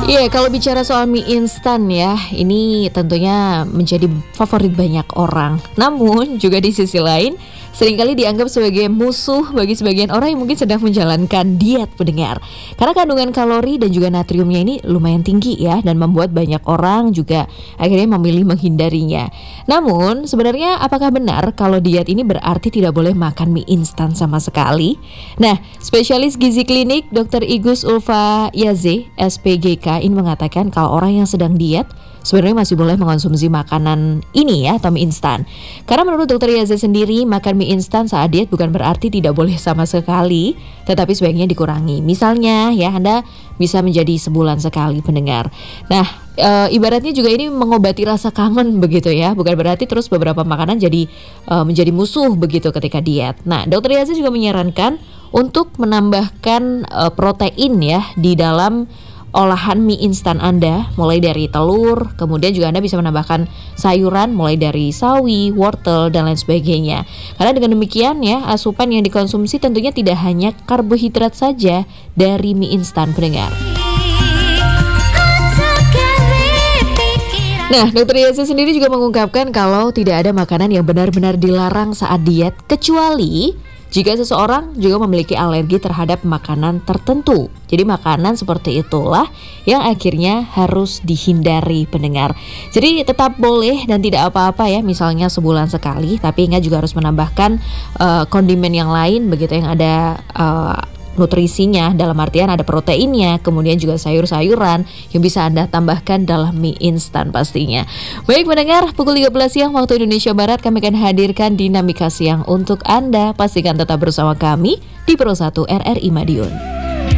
Iya, kalau bicara soal mie instan ya, ini tentunya menjadi favorit banyak orang. Namun juga di sisi lain, seringkali dianggap sebagai musuh bagi sebagian orang yang mungkin sedang menjalankan diet pendengar. Karena kandungan kalori dan juga natriumnya ini lumayan tinggi ya, dan membuat banyak orang juga akhirnya memilih menghindarinya. Namun sebenarnya apakah benar kalau diet ini berarti tidak boleh makan mie instan sama sekali? Nah, spesialis gizi klinik Dr. Igus Ulfa Yaze, SPGK ini mengatakan kalau orang yang sedang diet sebenarnya masih boleh mengonsumsi makanan ini ya, atau mie instan. Karena menurut Dr. Yaze sendiri, makan mie instan saat diet bukan berarti tidak boleh sama sekali, tetapi sebaiknya dikurangi. Misalnya ya, Anda bisa menjadi sebulan sekali pendengar. Nah, ibaratnya juga ini mengobati rasa kangen begitu ya, bukan berarti terus beberapa makanan jadi menjadi musuh begitu ketika diet. Nah, Dr. Yaze juga menyarankan untuk menambahkan protein ya di dalam olahan mie instan Anda, mulai dari telur, kemudian juga Anda bisa menambahkan sayuran mulai dari sawi, wortel, dan lain sebagainya. Karena dengan demikian ya, asupan yang dikonsumsi tentunya tidak hanya karbohidrat saja dari mie instan pendengar. Nah, Dr. Yaze sendiri juga mengungkapkan kalau tidak ada makanan yang benar-benar dilarang saat diet, kecuali jika seseorang juga memiliki alergi terhadap makanan tertentu. Jadi makanan seperti itulah yang akhirnya harus dihindari pendengar. Jadi tetap boleh dan tidak apa-apa ya, misalnya sebulan sekali, tapi ingat juga harus menambahkan kondimen yang lain begitu, yang ada nutrisinya, dalam artian ada proteinnya, kemudian juga sayur-sayuran yang bisa Anda tambahkan dalam mie instan pastinya. Baik pendengar, pukul 13 siang waktu Indonesia Barat kami akan hadirkan Dinamika Siang untuk Anda. Pastikan tetap bersama kami di Pro 1 RRI Madiun.